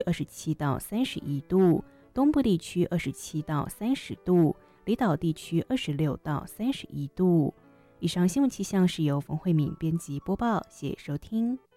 27到31度，东部地区27到30度，离岛地区26到31度。以上新闻气象是由冯慧敏编辑播报，谢谢收听。